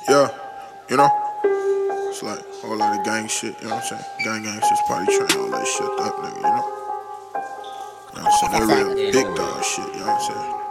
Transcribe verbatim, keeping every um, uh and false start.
Yeah, you know, it's like a whole lot of gang shit, you know what I'm saying? Gang gang shit's party train, all that shit up, nigga, you know? You know what I'm saying? That real big dog shit, you know what I'm saying?